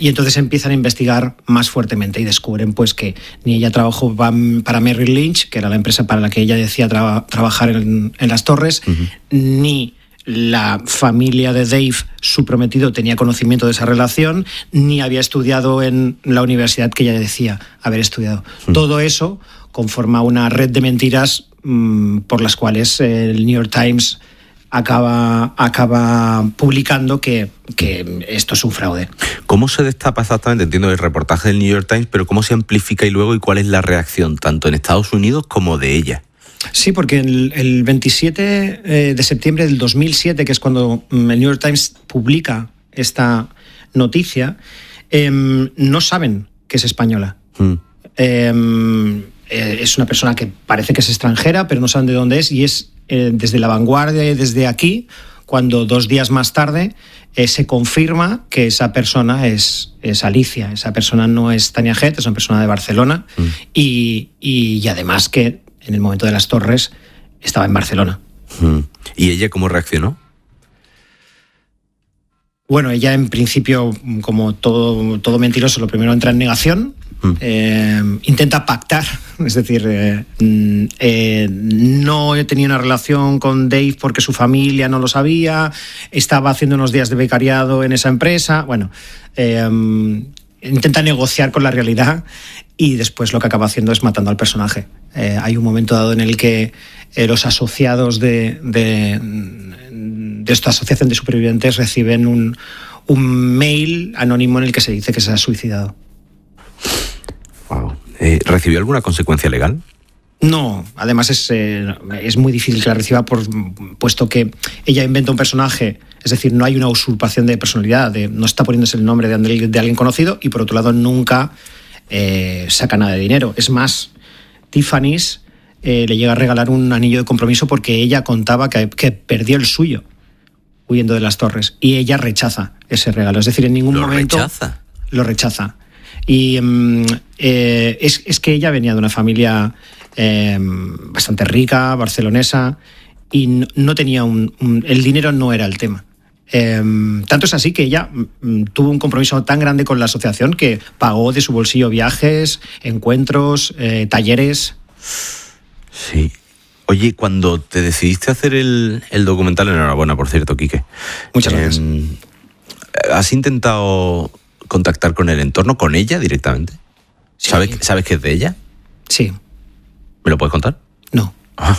Y entonces empiezan a investigar más fuertemente y descubren pues que ni ella trabajó para Merrill Lynch, que era la empresa para la que ella decía trabajar en las torres, ni la familia de Dave, su prometido, tenía conocimiento de esa relación, ni había estudiado en la universidad que ella decía haber estudiado. Todo eso conforma una red de mentiras por las cuales el New York Times acaba publicando que esto es un fraude. ¿Cómo se destapa exactamente? Entiendo el reportaje del New York Times, pero ¿cómo se amplifica y luego y cuál es la reacción tanto en Estados Unidos como de ella? Sí, porque el 27 de septiembre del 2007, que es cuando el New York Times publica esta noticia, no saben que es española. Es una persona que parece que es extranjera, pero no saben de dónde es, y es desde La Vanguardia y desde aquí, cuando 2 días más tarde se confirma que esa persona es Alicia. Esa persona no es Tania Head, es una persona de Barcelona, y además que en el momento de las torres estaba en Barcelona. ¿Y ella cómo reaccionó? Bueno, ella en principio, como todo mentiroso, lo primero entra en negación, intenta pactar, es decir, no tenía una relación con Dave porque su familia no lo sabía, estaba haciendo unos días de becariado en esa empresa, bueno, intenta negociar con la realidad y después lo que acaba haciendo es matando al personaje. Hay un momento dado en el que los asociados de esta asociación de supervivientes reciben un mail anónimo en el que se dice que se ha suicidado. Wow. ¿Recibió alguna consecuencia legal? No, además es muy difícil que la reciba puesto que ella inventa un personaje, es decir, no hay una usurpación de personalidad, no está poniéndose el nombre de alguien conocido, y por otro lado nunca saca nada de dinero. Es más, Tiffany's le llega a regalar un anillo de compromiso porque ella contaba que perdió el suyo huyendo de las torres, y ella rechaza ese regalo, es decir, en ningún momento lo rechaza. Y es que ella venía de una familia bastante rica, barcelonesa, y no tenía el dinero no era el tema. Tanto es así que ella tuvo un compromiso tan grande con la asociación que pagó de su bolsillo viajes, encuentros, talleres. Sí. Oye, cuando te decidiste hacer el documental, enhorabuena, por cierto, Quique. Muchas gracias. ¿Has intentado contactar con el entorno, con ella directamente? Sí. ¿Sabes que es de ella? Sí. ¿Me lo puedes contar? No. Ah.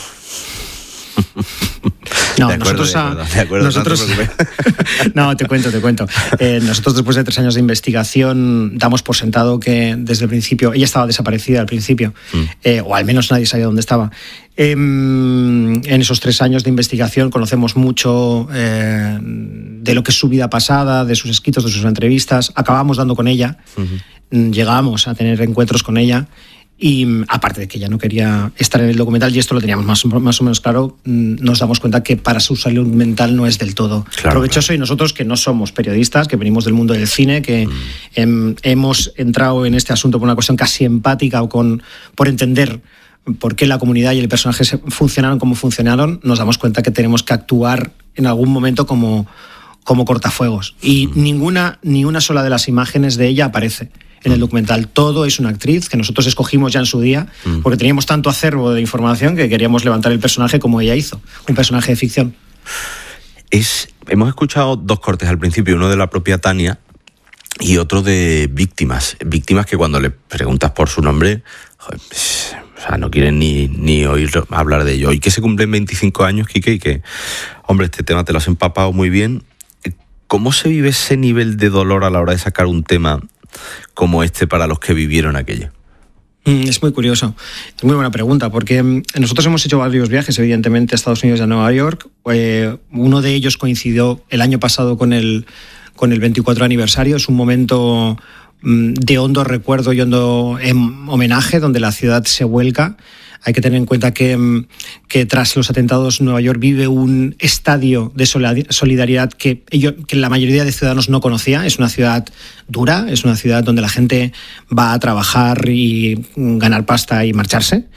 No, de acuerdo, nosotros no, te cuento. Nosotros, después de 3 años de investigación, damos por sentado que desde el principio ella estaba desaparecida al principio, o al menos nadie sabía dónde estaba. En esos 3 años de investigación conocemos mucho de lo que es su vida pasada, de sus escritos, de sus entrevistas. Acabamos dando con ella, llegamos a tener encuentros con ella. Y aparte de que ella no quería estar en el documental, y esto lo teníamos más o menos claro, nos damos cuenta que para su salud mental no es del todo provechoso. Y nosotros, que no somos periodistas, que venimos del mundo del cine, que hemos entrado en este asunto por una cuestión casi empática o por entender por qué la comunidad y el personaje funcionaron como funcionaron, nos damos cuenta que tenemos que actuar en algún momento como cortafuegos. Y ni una sola de las imágenes de ella aparece en el documental. Todo es una actriz que nosotros escogimos ya en su día, porque teníamos tanto acervo de información que queríamos levantar el personaje como ella hizo, un personaje de ficción. Hemos escuchado 2 cortes al principio, uno de la propia Tania y otro de víctimas que cuando le preguntas por su nombre, no quieren ni oír hablar de ello. Y que se cumplen 25 años, Quique, y que, hombre, este tema te lo has empapado muy bien. ¿Cómo se vive ese nivel de dolor a la hora de sacar un tema como este para los que vivieron aquello? Es muy curioso, es muy buena pregunta, porque nosotros hemos hecho varios viajes, evidentemente, a Estados Unidos y a Nueva York. Uno de ellos coincidió el año pasado con el 24 aniversario. Es un momento de hondo recuerdo y hondo homenaje, donde la ciudad se vuelca. Hay que tener en cuenta que tras los atentados Nueva York vive un estadio de solidaridad que la mayoría de ciudadanos no conocía. Es una ciudad dura, es una ciudad donde la gente va a trabajar y ganar pasta y marcharse.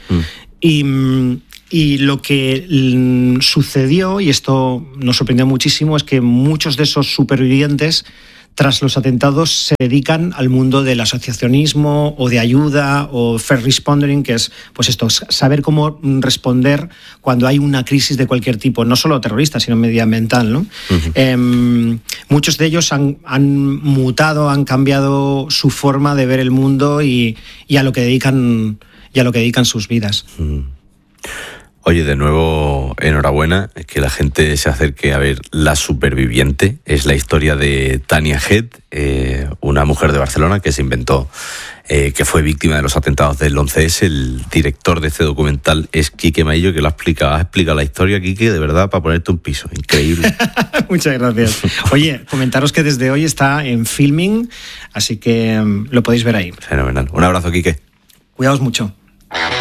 Y lo que sucedió, y esto nos sorprendió muchísimo, es que muchos de esos supervivientes tras los atentados se dedican al mundo del asociacionismo o de ayuda o first responding, que es pues esto, saber cómo responder cuando hay una crisis de cualquier tipo, no solo terrorista, sino medioambiental, ¿no? Muchos de ellos han mutado, han cambiado su forma de ver el mundo y a lo que dedican sus vidas. Oye, de nuevo, enhorabuena, que la gente se acerque a ver La Superviviente. Es la historia de Tania Head, una mujer de Barcelona que se inventó, que fue víctima de los atentados del 11S. El director de este documental es Quique Maillo, que lo ha explicado la historia, Quique, de verdad, para ponerte un piso. Increíble. Muchas gracias. Oye, comentaros que desde hoy está en Filming, así que lo podéis ver ahí. Fenomenal. Un abrazo, Quique. Cuidaos mucho.